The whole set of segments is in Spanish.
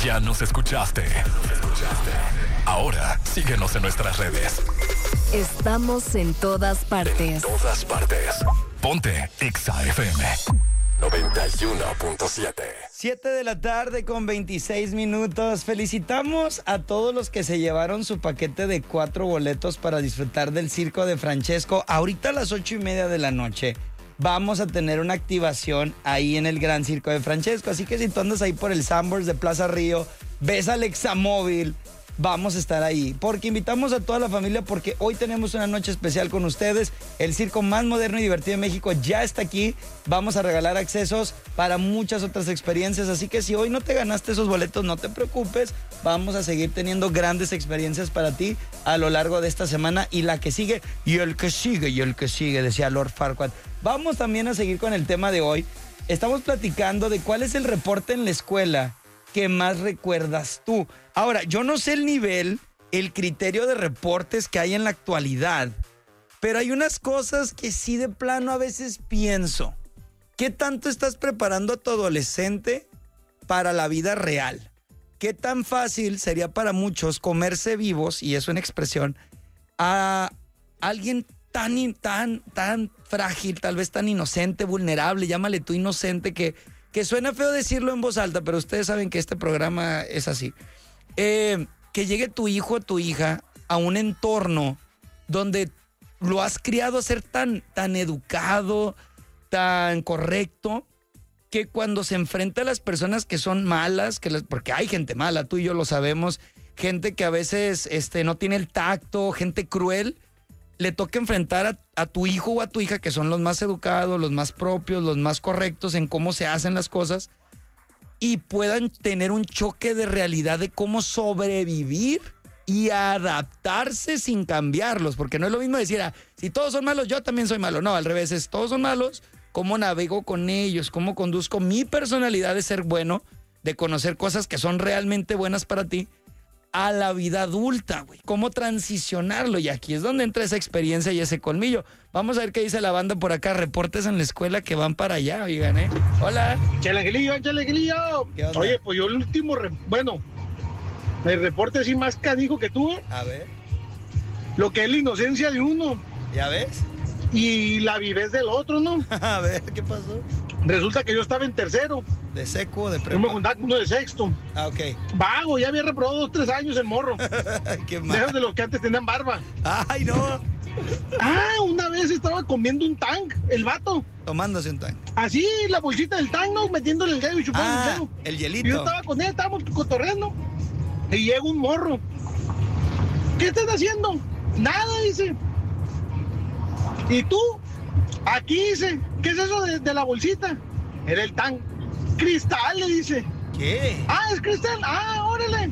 Ya nos escuchaste. Ahora síguenos en nuestras redes. Estamos en todas partes. Ponte Exa FM 91.7. 7 de la tarde con 26 minutos. Felicitamos a todos los que se llevaron su paquete de 4 boletos para disfrutar del Circo de Francesco. Ahorita a las 8:30 de la noche vamos a tener una activación ahí en el Gran Circo de Francesco. Así que si tú andas ahí por el Sanborns de Plaza Río, ves al Examóvil, vamos a estar ahí, porque invitamos a toda la familia, porque hoy tenemos una noche especial con ustedes. El circo más moderno y divertido de México ya está aquí. Vamos a regalar accesos para muchas otras experiencias, así que si hoy no te ganaste esos boletos, no te preocupes. Vamos a seguir teniendo grandes experiencias para ti a lo largo de esta semana y la que sigue, y el que sigue, decía Lord Farquaad. Vamos también a seguir con el tema de hoy. Estamos platicando de cuál es el reporte en la escuela que más recuerdas tú. Ahora, yo no sé el nivel, el criterio de reportes que hay en la actualidad, pero hay unas cosas que sí de plano a veces pienso. ¿Qué tanto estás preparando a tu adolescente para la vida real? ¿Qué tan fácil sería para muchos comerse vivos, y eso en expresión, a alguien tan frágil, tal vez tan inocente, vulnerable, llámale tú inocente, que suena feo decirlo en voz alta, pero ustedes saben que este programa es así. Que llegue tu hijo o tu hija a un entorno donde lo has criado a ser tan educado, tan correcto, que cuando se enfrenta a las personas que son malas, porque hay gente mala, tú y yo lo sabemos, gente que a veces no tiene el tacto, gente cruel, le toca enfrentar a tu hijo o a tu hija, que son los más educados, los más propios, los más correctos en cómo se hacen las cosas, y puedan tener un choque de realidad de cómo sobrevivir y adaptarse sin cambiarlos, porque no es lo mismo decir, si todos son malos, yo también soy malo. No, al revés, es todos son malos, cómo navego con ellos, cómo conduzco mi personalidad de ser bueno, de conocer cosas que son realmente buenas para ti, a la vida adulta, güey. ¿Cómo transicionarlo? Y aquí es donde entra esa experiencia y ese colmillo. Vamos a ver qué dice la banda por acá. Reportes en la escuela que van para allá, oigan, ¿eh? Hola. Chale, Angelillo. Oye, pues yo el último, el reporte así más canijo que tuve. A ver. Lo que es la inocencia de uno. ¿Ya ves? Y la vivez del otro, ¿no? A ver, ¿qué pasó? Resulta que yo estaba en tercero. ¿De seco o de prepa? Yo me juntaba con uno de sexto. Ah, ok. Vago, ya había reprobado 3 años el morro. Qué mal. Dejas de los que antes tenían barba. Ay, no. Una vez estaba comiendo un tang, el vato. Tomándose un tang. Así, la bolsita del tang, ¿no? Metiéndole el dedo y chupando el dedo. El hielito. Y yo estaba con él, estábamos cotorreando. Y llega un morro. ¿Qué estás haciendo? Nada, dice. ¿Y tú? Aquí, dice. ¿Qué es eso de la bolsita? Era el tang. Cristal, le dice. ¿Qué? Es cristal. Órale.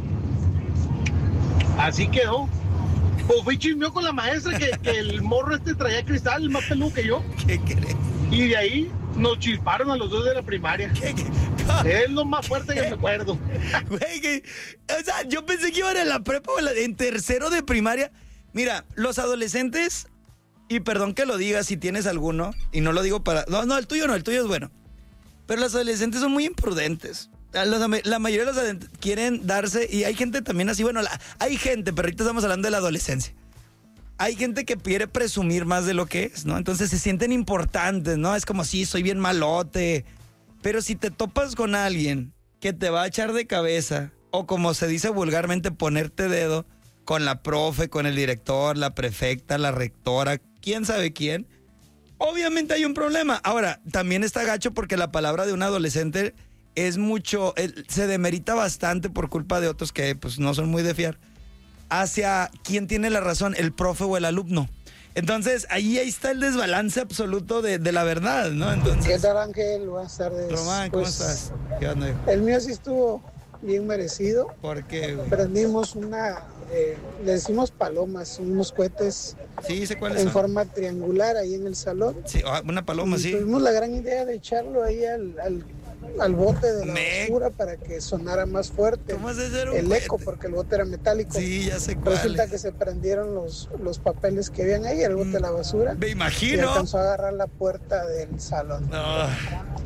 Así quedó. Pues fui chismeó con la maestra que el morro traía cristal, el más peludo que yo. ¿Qué crees? Y de ahí nos chisparon a los dos de la primaria. ¿Qué? Es lo más fuerte que me acuerdo. Güey, o sea, yo pensé que iban en la prepa o en tercero de primaria. Mira, los adolescentes, y perdón que lo diga si tienes alguno, y no lo digo para... No, el tuyo es bueno. Pero los adolescentes son muy imprudentes. La mayoría de los adolescentes quieren darse, y hay gente también así, bueno, hay gente, pero ahorita estamos hablando de la adolescencia. Hay gente que quiere presumir más de lo que es, ¿no? Entonces se sienten importantes, ¿no? Es como, sí, soy bien malote. Pero si te topas con alguien que te va a echar de cabeza, o como se dice vulgarmente, ponerte dedo con la profe, con el director, la prefecta, la rectora, quién sabe quién, obviamente hay un problema. Ahora, también está gacho porque la palabra de un adolescente es mucho, se demerita bastante por culpa de otros que pues no son muy de fiar, hacia quién tiene la razón, el profe o el alumno. Entonces, ahí está el desbalance absoluto de la verdad, ¿no? Entonces, ¿qué tal, Ángel? Buenas tardes. Román, ¿cómo estás? ¿Qué onda? El mío sí estuvo bien merecido. ¿Por qué, güey? Prendimos le decimos palomas, unos cohetes Sí, sé cuáles en son. forma triangular ahí en el salón. Sí, una paloma, y sí. tuvimos la gran idea de echarlo ahí al bote de la basura para que sonara más fuerte. ¿Cómo se hace el eco, porque el bote era metálico. Sí, ya sé cuál. Resulta que se prendieron los papeles que habían ahí, el bote de la basura. Me Y imagino. alcanzó a agarrar la puerta del salón. No.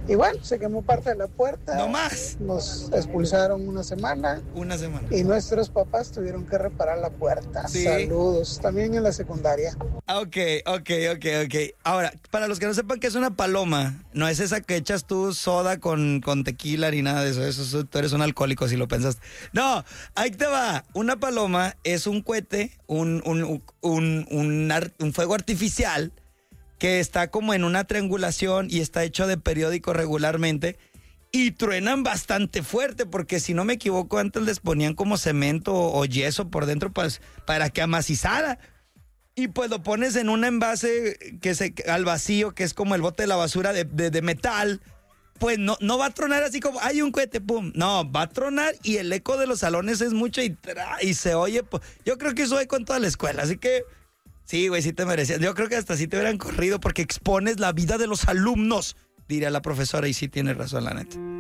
Y bueno, se quemó parte de la puerta. No más. Nos expulsaron una semana. Una semana. Y nuestros papás tuvieron que reparar la puerta. Sí. Saludos. También en la secundaria. Ok. Ahora, para los que no sepan qué es una paloma, no es esa que echas tú soda con tequila ni nada de eso. Eso tú eres un alcohólico si lo pensas. No, ahí te va. Una paloma es un cohete, un fuego artificial que está como en una triangulación y está hecho de periódico regularmente y truenan bastante fuerte porque si no me equivoco antes les ponían como cemento o yeso por dentro para que amacizara y pues lo pones en un envase al vacío que es como el bote de la basura de metal, pues no va a tronar así como hay un cohete, pum, no, va a tronar y el eco de los salones es mucho y se oye, yo creo que eso hay con toda la escuela, así que sí, güey, sí te merecías. Yo creo que hasta sí te hubieran corrido porque expones la vida de los alumnos, diría la profesora, y sí tiene razón, la neta.